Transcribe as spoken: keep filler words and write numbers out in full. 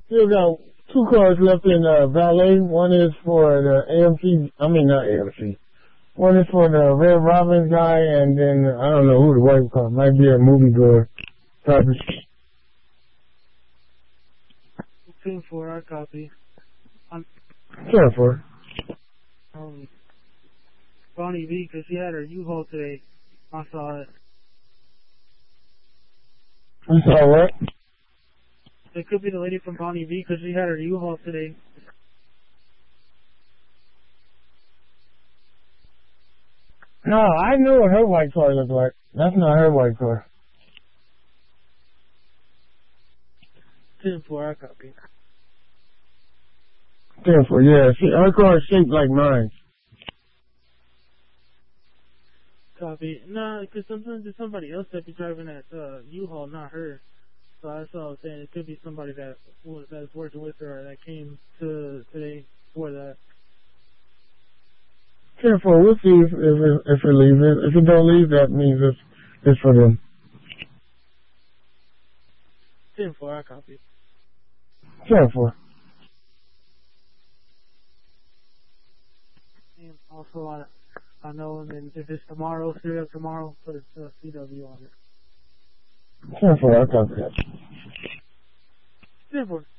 Still got two cars left in uh, valet. One is for the A M C. I mean not A M C. One is for the Red Robin guy, and then I don't know who the white car might be a moviegoer. Probably. Two four, I copy. I'm Sure for. um Bonnie V, because she had her U-Haul today. I saw it. You saw what? It could be the lady from Bonnie V, because she had her U-Haul today. No, I know what her white car looked like. That's not her white car. ten four, I copy. ten four, yeah. She, her car is shaped like mine. Copy. Nah, because sometimes it's somebody else that be driving that uh, U-Haul, not her. So that's what I was saying. It could be somebody that was that's working with her or that came to today for that. ten four, we'll see if, if, it, if it leaves. If it don't leave, that means it's, it's for them. ten four, I copy. ten four. And also, I, I know, and then if it's tomorrow, straight up tomorrow, put a uh, C W on it. ten four, I copy that. ten four.